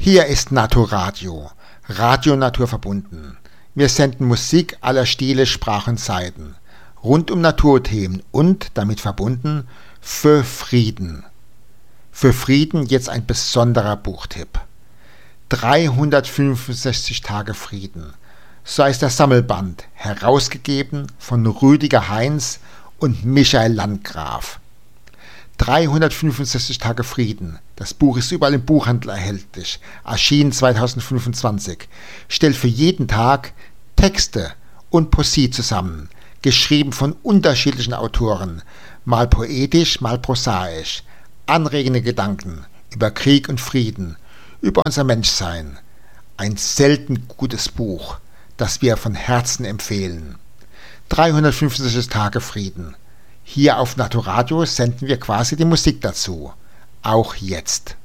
Hier ist Naturradio, Radio Natur verbunden. Wir senden Musik aller Stile, Sprachen, Zeiten, rund um Naturthemen und, damit verbunden, für Frieden. Für Frieden jetzt ein besonderer Buchtipp. 365 Tage Frieden. So heißt der Sammelband, herausgegeben von Rüdiger Heinz und Michael Landgraf. 365 Tage Frieden. Das Buch ist überall im Buchhandel erhältlich. Erschien 2025. Stellt für jeden Tag Texte und Poesie zusammen, geschrieben von unterschiedlichen Autoren, mal poetisch, mal prosaisch. Anregende Gedanken über Krieg und Frieden, über unser Menschsein. Ein selten gutes Buch, das wir von Herzen empfehlen. 365 Tage Frieden. Hier auf Naturradio senden wir quasi die Musik dazu. Auch jetzt.